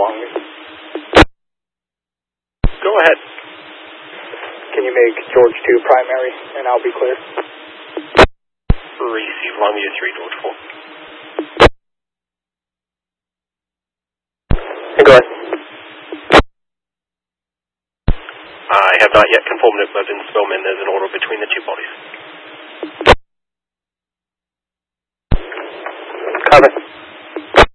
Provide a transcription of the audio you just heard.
Longview. Go ahead. Can you make George 2 primary, and I'll be clear? Receive Longview 3, George 4. Hey, go ahead. I have not yet confirmed it, but in Spillman there's an order between the two bodies. Copy.